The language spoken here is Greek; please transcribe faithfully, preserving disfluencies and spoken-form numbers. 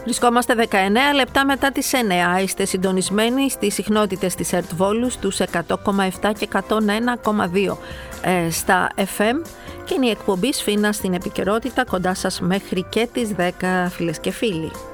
Βρισκόμαστε δεκαεννέα λεπτά μετά τις εννέα. Είστε συντονισμένοι στις συχνότητες της ΕΡΤ Βόλου στους εκατό κόμμα επτά και εκατόν ένα κόμμα δύο ε, στα εφ εμ και είναι η εκπομπή Σφίνα στην επικαιρότητα, κοντά σας μέχρι και τις δέκα, φίλες και φίλοι.